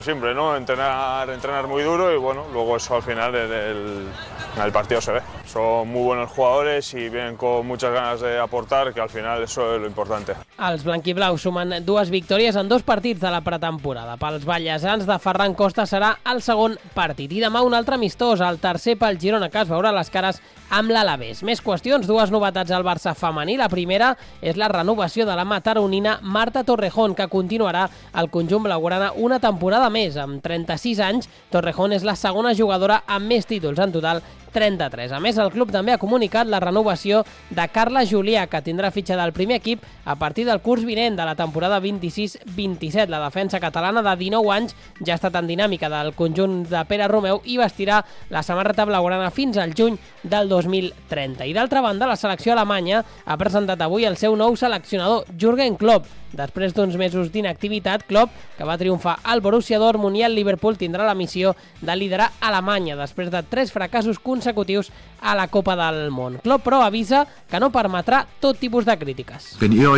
Siempre, ¿no? Entrenar muy duro y bueno, luego eso al final en el partido se ve. Son muy buenos jugadores y vienen con muchas ganas de aportar, que al final eso es lo importante. Els blanquiblaus sumen 2 victòries en 2 partits de la pretemporada. Pels ballesans de Ferran Costa serà el segon partit. I demà un altre amistós, el tercer pel Girona, que es veurà les cares amb l'Alavés. Més qüestions, 2 novetats al Barça femení. La primera és la renovació de la mataronina Marta Torrejón, que continuarà al conjunt blaugrana una temporada més. Amb 36 anys, Torrejón és la segona jugadora amb més títols, en total 33. A més, el club també ha comunicat la renovació de Carla Julià, que tindrà fitxa del primer equip a partir del curs vinent de la temporada 26-27. La defensa catalana de 19 anys ja ha estat en dinàmica del conjunt de Pere Romeu i vestirà la samarreta blaugrana fins al juny del 2030. I d'altra banda, la selecció alemanya ha presentat avui el seu nou seleccionador, Jürgen Klopp. Després d'uns mesos d'inactivitat, Klopp, que va triomfar al Borussia Dortmund i al Liverpool, tindrà la missió de liderar Alemanya després de 3 fracassos consecutius a la Copa del Món. Klopp, però, avisa que no permetrà tot tipus de crítiques.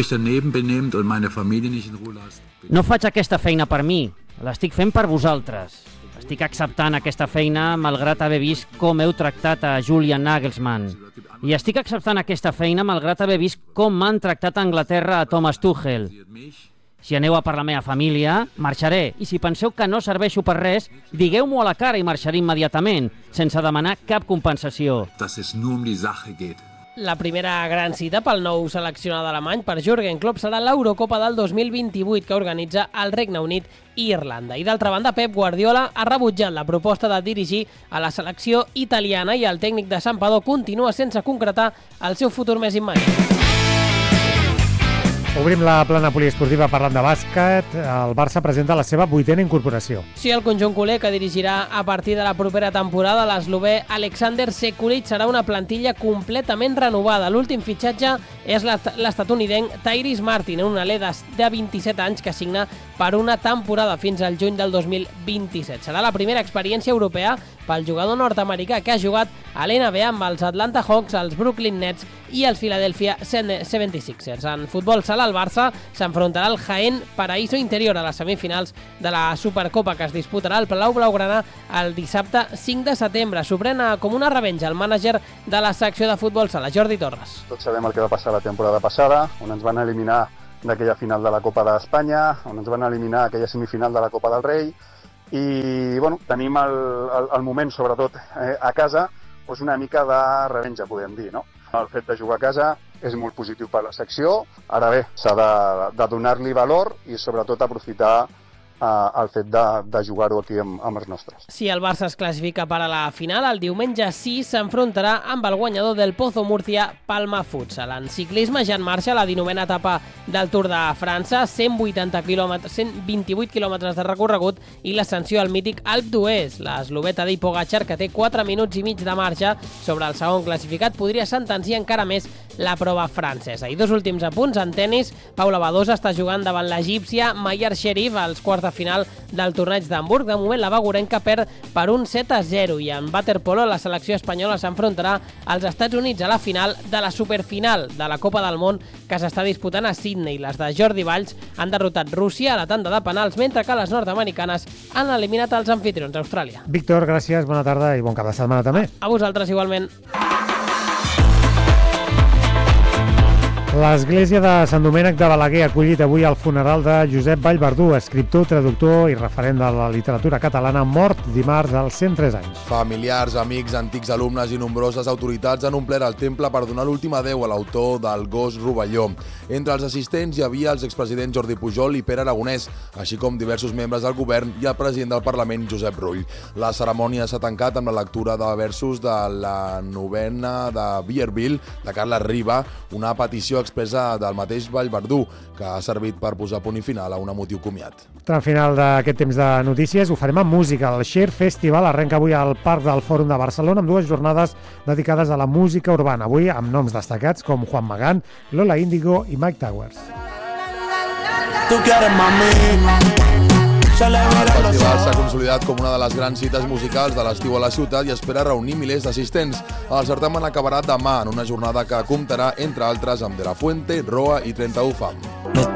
No faig aquesta feina per mi, l'estic fent per vosaltres. Estic acceptant aquesta feina malgrat haver vist com heu tractat a Julian Nagelsmann. I estic acceptant aquesta feina malgrat haver vist com m'han tractat a Anglaterra a Thomas Tuchel. Si aneu a per la meva família, marxaré. I si penseu que no serveixo per res, digueu-m'ho a la cara i marxaré immediatament, sense demanar cap compensació. La primera gran cita pel nou seleccionat alemany per Jürgen Klopp serà l'Eurocopa del 2028 que organitza el Regne Unit i Irlanda. I d'altra banda, Pep Guardiola ha rebutjat la proposta de dirigir a la selecció italiana i el tècnic de Santpedor continua sense concretar el seu futur més immediat. Obrim la plana poliesportiva parlant de bàsquet. El Barça presenta la seva 8a incorporació. Sí, el conjunt culer, que dirigirà a partir de la propera temporada l'eslovè Alexander Sekulic, serà una plantilla completament renovada. L'últim fitxatge és l'estatunidenc Tyrese Martin, un alè de 27 anys que signa per una temporada fins al juny del 2027. Serà la primera experiència europea pel jugador nord-americà, que ha jugat a l'NBA amb els Atlanta Hawks, els Brooklyn Nets i els Philadelphia 76ers. En futbol sala, el Barça s'enfrontarà al Jaén Paraíso Interior a les semifinals de la Supercopa, que es disputarà al Palau Blaugrana el dissabte 5 de setembre. S'ho pren com una revenja el mànager de la secció de futbol sala, Jordi Torres. Tots sabem el que va passar la temporada passada, on ens van eliminar d'aquella final de la Copa d'Espanya, on ens van eliminar aquella semifinal de la Copa del Rei, i bueno, tenim el moment, sobretot a casa, doncs una mica de revenja, podem dir, no? El fet de jugar a casa és molt positiu per la secció, ara bé, s'ha de donar-li valor i sobretot aprofitar el fet de jugar-ho aquí amb els nostres. Si el Barça es classifica per a la final, el diumenge 6 s'enfrontarà amb el guanyador del Pozo Murcia Palma Futsal. En ciclisme ja en marxa la 19a etapa del Tour de França, 128 quilòmetres de recorregut i l'ascensió al mític Alpe d'Huez. L'eslovè Tadej Pogačar, que té 4 minuts i mig de marge sobre el segon classificat, podria sentenciar encara més la prova francesa. I 2 últims apunts en tennis. Paula Badosa està jugant davant l'egípcia Mayar Sherif als quarts de final del torneig d'Hamburg. De moment la bagurenca perd per un 7-0 i en waterpolo la selecció espanyola s'enfrontarà als Estats Units a la final de la superfinal de la Copa del Món que s'està disputant a Sydney. Les de Jordi Valls han derrotat Rússia a la tanda de penals, mentre que les nord-americanes han eliminat els anfitrions d'Austràlia. Víctor, gràcies, bona tarda i bon cap de setmana també. A vosaltres igualment. L'Església de Sant Domènec de Balaguer ha acollit avui el funeral de Josep Vallverdú, escriptor, traductor i referent de la literatura catalana, mort dimarts als 103 anys. Familiars, amics, antics alumnes i nombroses autoritats han omplert el temple per donar l'últim adeu a l'autor del Gos Rovelló. Entre els assistents hi havia els expresidents Jordi Pujol i Pere Aragonès, així com diversos membres del govern i el president del Parlament, Josep Rull. La cerimònia s'ha tancat amb la lectura de versos de la novena de Vierville, de Carles Riba, una petició expressa del mateix Vallverdú, que ha servit per posar punt i final a un emotiu comiat. Al final d'aquest temps de notícies ho farem amb música. El Share Festival arrenca avui al Parc del Fòrum de Barcelona amb 2 jornades dedicades a la música urbana. Avui amb noms destacats com Juan Magán, Lola Índigo i Mike Towers. El festival s'ha consolidat com una de les grans cites musicals de l'estiu a la ciutat i espera reunir milers d'assistents. El certamen acabarà demà en una jornada que comptarà, entre altres, amb De La Fuente, Roa i 31 Fam.